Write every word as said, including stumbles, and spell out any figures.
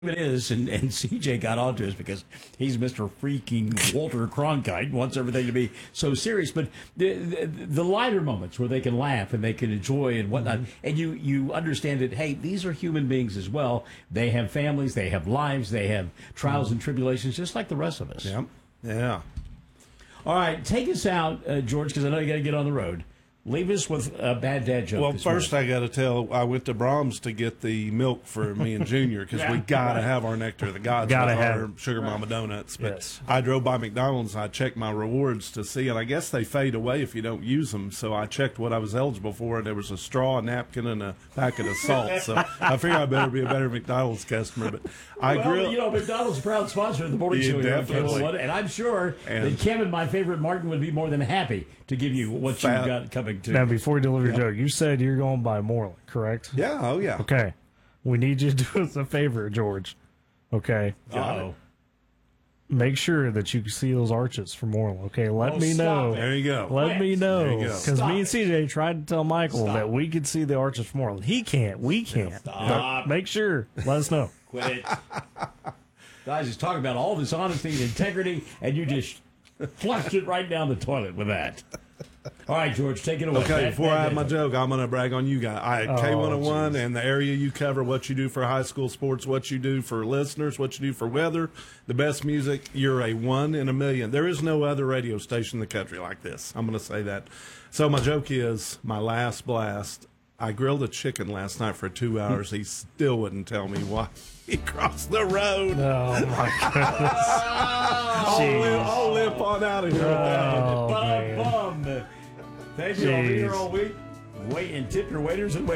it is, and, and C J got onto us because he's Mister Freaking Walter Cronkite, wants everything to be so serious. But the, the, the lighter moments where they can laugh and they can enjoy and whatnot, mm-hmm. and you, you understand that, hey, these are human beings as well. They have families, they have lives, they have trials mm-hmm. and tribulations just like the rest of us. Yeah. Yeah. All right, take us out, uh, George, because I know you got to get on the road. Leave us with a bad dad joke. Well, first morning. I got to tell, I went to Brahms to get the milk for me and Junior because yeah, we got to right. have our Nectar of the Gods, gotta with have our Sugar right. Mama donuts. But yes. I drove by McDonald's and I checked my rewards to see, and I guess they fade away if you don't use them. So I checked what I was eligible for, and there was a straw, a napkin, and a packet of salt. So I figured I better be a better McDonald's customer. But I well, grill. You know, McDonald's is a proud sponsor of the morning yeah, show here on definitely. Cable, and I'm sure and that Kevin, my favorite Martin, would be more than happy to give you what fat. you've got coming to. Now, before you deliver your yep. joke, you said you're going by Moreland, correct? Yeah, oh yeah. Okay. We need you to do us a favor, George. Okay. Uh-oh. Make sure that you can see those arches from Moreland. Okay, let oh, me know. It. There you go. Let Quit. me know. Because me it. and C J tried to tell Michael Stop. that we could see the arches from Moreland. He can't. We can't. Stop. But make sure. Let us know. Quit it. Guys, he's talking about all this honesty and integrity, and you just flushed it right down the toilet with that. All right, George, take it away. Okay, bad, before bad I have dad my joke, I'm going to brag on you guys. I Oh, K one oh one geez. and the area you cover, what you do for high school sports, what you do for listeners, what you do for weather, the best music. You're a one in a million. There is no other radio station in the country like this. I'm going to say that. So my joke is my last blast. I grilled a chicken last night for two hours. He still wouldn't tell me why he crossed the road. Oh, my goodness. I'll, limp, I'll limp on out of here. Oh, Bum, man. bum. Thank you. I'll be here Jeez. all week. Wait and tip your waiters and